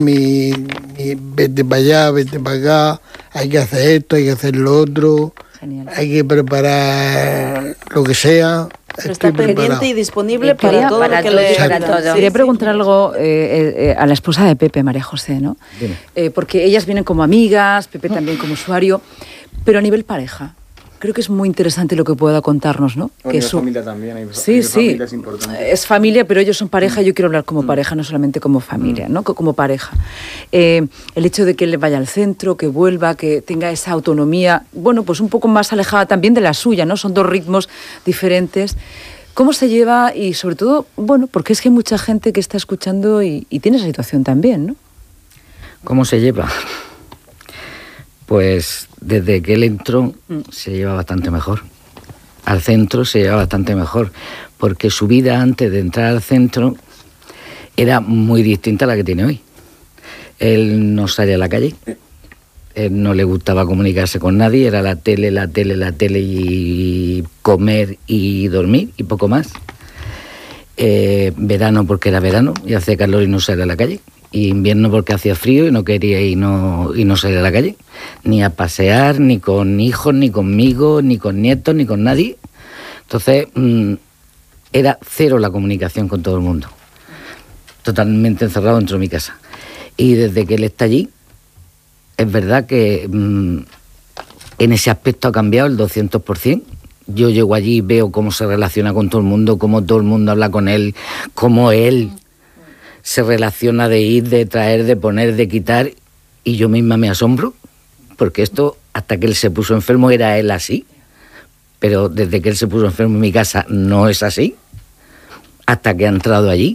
vete para allá, vete para acá, hay que hacer esto, hay que hacer lo otro. Genial. Hay que preparar lo que sea. Está pendiente y disponible para todo lo que le todo. Quería preguntar algo a la esposa de Pepe, María José, ¿no? Porque ellas vienen como amigas, Pepe también como usuario, pero a nivel pareja. Creo que es muy interesante lo que pueda contarnos, ¿no? Que es familia también. Sí. Familia es importante. Es familia, pero ellos son pareja. Yo quiero hablar como pareja, no solamente como familia, ¿no? Como pareja. El hecho de que él vaya al centro, que vuelva, que tenga esa autonomía, bueno, pues un poco más alejada también de la suya, ¿no? Son dos ritmos diferentes. ¿Cómo se lleva? Y sobre todo, bueno, porque es que hay mucha gente que está escuchando y tiene esa situación también, ¿no? ¿Cómo se lleva? Pues desde que él entró se lleva bastante mejor. Al centro se lleva bastante mejor, porque su vida antes de entrar al centro era muy distinta a la que tiene hoy. Él no salía a la calle, él no le gustaba comunicarse con nadie, era la tele y comer y dormir y poco más. Verano porque era verano y hacía calor y no salía a la calle. Y invierno porque hacía frío y no quería y no salir a la calle, ni a pasear, ni con hijos, ni conmigo, ni con nietos, ni con nadie. Entonces, era cero la comunicación con todo el mundo. Totalmente encerrado dentro de mi casa. Y desde que él está allí, es verdad que en ese aspecto ha cambiado el 200%. Yo llego allí y veo cómo se relaciona con todo el mundo, cómo todo el mundo habla con él, cómo él se relaciona de ir, de traer, de poner, de quitar, y yo misma me asombro, porque esto, hasta que él se puso enfermo, era él así, pero desde que él se puso enfermo en mi casa no es así, hasta que ha entrado allí.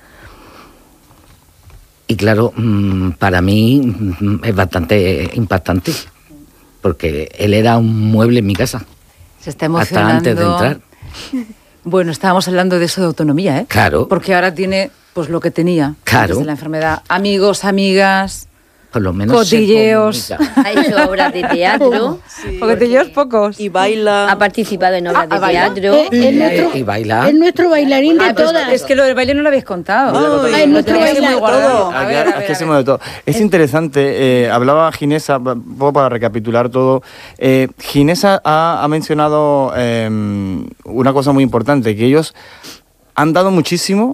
Y claro, para mí es bastante impactante, porque él era un mueble en mi casa. Se está emocionando. Hasta antes de entrar. Bueno, estábamos hablando de eso de autonomía, ¿eh? Claro. Porque ahora tiene pues lo que tenía claro. Desde la enfermedad. Amigos, amigas, por lo menos cotilleos. Ha hecho obras de teatro. Sí, cotilleos pocos. Y baila. Ha participado en obras de teatro. Y baila. Es nuestro bailarín de todas. Es que lo del baile no lo habéis contado. Es nuestro bailarín. Aquí hacemos de todo. Es interesante, hablaba Ginesa, un poco para recapitular todo. Ginesa ha mencionado una cosa muy importante, que ellos han dado muchísimo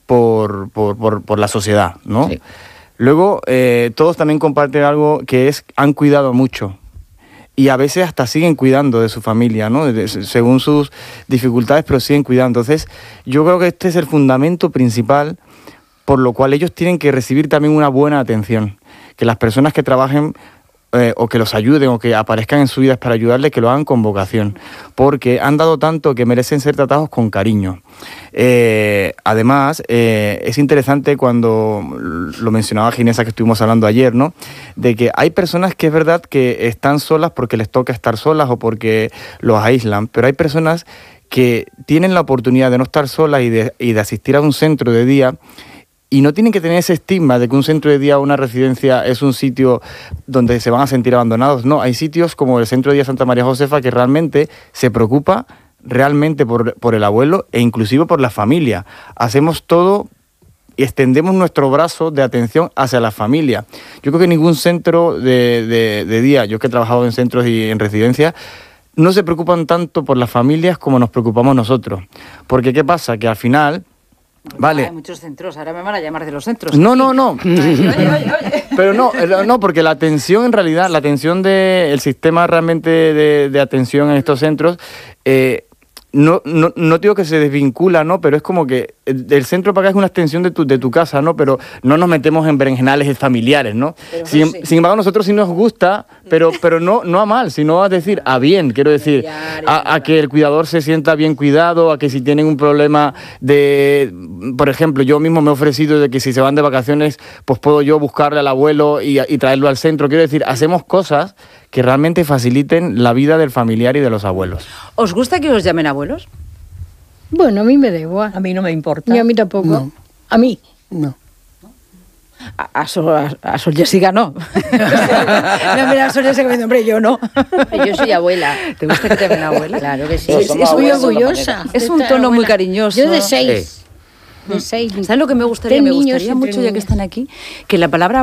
por la sociedad, ¿no? Sí. Luego, todos también comparten algo que es, han cuidado mucho y a veces hasta siguen cuidando de su familia, ¿no? Según sus dificultades, pero siguen cuidando. Entonces, yo creo que este es el fundamento principal por lo cual ellos tienen que recibir también una buena atención. Que las personas que trabajen o que los ayuden o que aparezcan en su vida para ayudarles, que lo hagan con vocación, porque han dado tanto que merecen ser tratados con cariño. Además, es interesante cuando lo mencionaba Ginesa, que estuvimos hablando ayer, ¿no? De que hay personas que es verdad que están solas porque les toca estar solas o porque los aíslan, pero hay personas que tienen la oportunidad de no estar solas y de asistir a un centro de día. Y no tienen que tener ese estigma de que un centro de día o una residencia es un sitio donde se van a sentir abandonados. No, hay sitios como el Centro de Día Santa María Josefa que realmente se preocupa realmente por el abuelo e inclusive por la familia. Hacemos todo y extendemos nuestro brazo de atención hacia la familia. Yo creo que ningún centro de día, yo que he trabajado en centros y en residencias, no se preocupan tanto por las familias como nos preocupamos nosotros. Porque ¿qué pasa? Que al final... Vale. Hay muchos centros, ahora me van a llamar de los centros. No. Pero no, porque la atención en realidad, la atención del sistema realmente de atención en estos centros, no digo que se desvincula, ¿no? Pero es como que el centro para acá es una extensión de tu casa, ¿no? Pero no nos metemos en berenjenales familiares, ¿no? Sin embargo, a nosotros sí nos gusta, pero no a mal, sino a decir a bien, quiero decir, a que el cuidador se sienta bien cuidado, a que si tienen un problema por ejemplo, yo mismo me he ofrecido de que si se van de vacaciones, pues puedo yo buscarle al abuelo y traerlo al centro. Quiero decir, hacemos cosas que realmente faciliten la vida del familiar y de los abuelos. ¿Os gusta que os llamen abuelos? Bueno, a mí me da igual. A mí no me importa. Ni a mí tampoco. No. A mí. No. A Sol Jessica no. No, mira, a Sol Jessica me dice, hombre, yo no. Yo soy abuela. ¿Te gusta que te llamen abuela? Claro que sí. Es muy orgullosa. Es un tono muy cariñoso. Yo de 6. de 6. ¿Sabes lo que me gustaría? 3 Me niños gustaría y 3 mucho, ya que niñas. están aquí, que la palabra